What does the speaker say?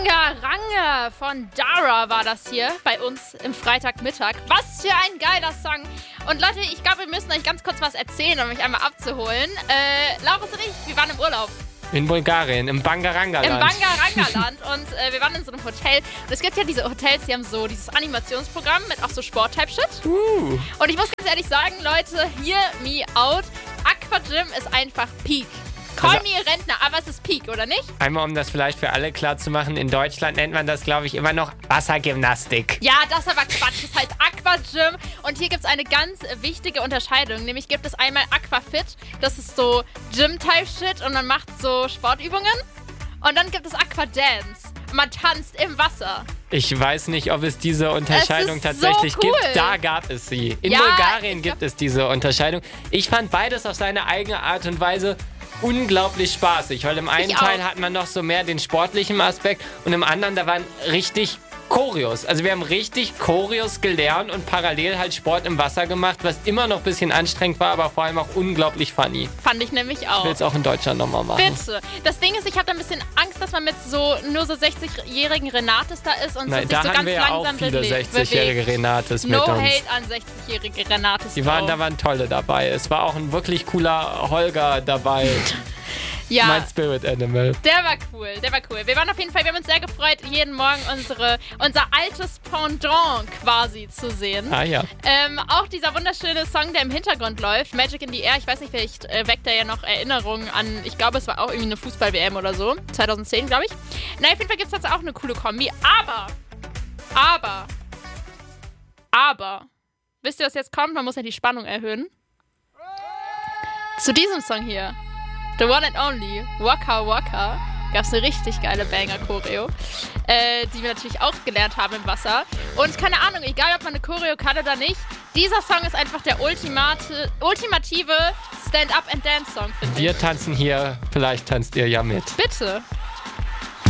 Bangaranga von Dara war das hier bei uns im Freitagmittag. Was für ein geiler Song. Und Leute, ich glaube, wir müssen euch ganz kurz was erzählen, um mich einmal abzuholen. Laurens und ich, wir waren im Urlaub. In Bulgarien, im Bangaranga-Land. Im Bangaranga-Land. Und wir waren in so einem Hotel. Und es gibt ja diese Hotels, die haben so dieses Animationsprogramm mit auch so Sport-Type-Shit. Und ich muss ganz ehrlich sagen, Leute, hear me out. Aquagym ist einfach Peak. Call me Rentner, aber es ist Peak, oder nicht? Einmal, um das vielleicht für alle klar zu machen, in Deutschland nennt man das, glaube ich, immer noch Wassergymnastik. Ja, das ist aber Quatsch. Das heißt Aquagym. Und hier gibt es eine ganz wichtige Unterscheidung. Nämlich gibt es einmal Aquafit. Das ist so Gym-Type-Shit und man macht so Sportübungen. Und dann gibt es Aquadance. Und man tanzt im Wasser. Ich weiß nicht, ob es diese Unterscheidung tatsächlich so cool. gibt. Da gab es sie. In Ja, Bulgarien gibt es diese Unterscheidung. Ich fand beides auf seine eigene Art und Weise unglaublich spaßig, weil im einen Teil hat man noch so mehr den sportlichen Aspekt und im anderen, da waren richtig Choreos. Also wir haben richtig Choreos gelernt und parallel halt Sport im Wasser gemacht, was immer noch ein bisschen anstrengend war, aber vor allem auch unglaublich funny. Fand ich nämlich auch. Ich will es auch in Deutschland nochmal machen. Bitte. Das Ding ist, ich habe da ein bisschen Angst, dass man mit nur so 60-jährigen Renates da ist und Nein, sich da so haben ganz wir ja auch langsam viele 60-jährige Renates mit No uns. hate an 60-jährige Renates. Da waren tolle dabei. Es war auch ein wirklich cooler Holger dabei. Ja. Mein Spirit Animal. Der war cool. Wir waren auf jeden Fall, wir haben uns sehr gefreut, jeden Morgen unser altes Pendant quasi zu sehen. Ah ja. Auch dieser wunderschöne Song, der im Hintergrund läuft, Magic in the Air, ich weiß nicht, vielleicht weckt er ja noch Erinnerungen an, ich glaube, es war auch irgendwie eine Fußball-WM oder so, 2010, glaube ich. Na, auf jeden Fall gibt es jetzt auch eine coole Kombi, aber, wisst ihr, was jetzt kommt? Man muss ja die Spannung erhöhen. Zu diesem Song hier. The One and Only, Waka Waka, gab es eine richtig geile Banger-Choreo, die wir natürlich auch gelernt haben im Wasser. Und keine Ahnung, egal ob man eine Choreo kann oder nicht, dieser Song ist einfach der ultimative Stand-Up-and-Dance-Song, finde ich. Wir tanzen hier, vielleicht tanzt ihr ja mit. Bitte.